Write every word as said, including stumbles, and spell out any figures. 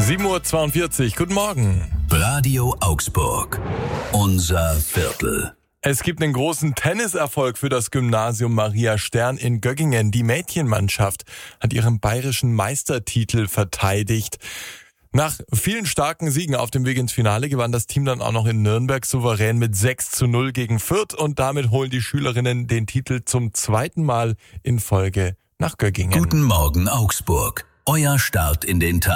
sieben Uhr zweiundvierzig, guten Morgen. Radio Augsburg, unser Viertel. Es gibt einen großen Tenniserfolg für das Gymnasium Maria Stern in Göggingen. Die Mädchenmannschaft hat ihren bayerischen Meistertitel verteidigt. Nach vielen starken Siegen auf dem Weg ins Finale gewann das Team dann auch noch in Nürnberg souverän mit sechs zu null gegen Fürth und damit holen die Schülerinnen den Titel zum zweiten Mal in Folge nach Göggingen. Guten Morgen Augsburg, euer Start in den Tag.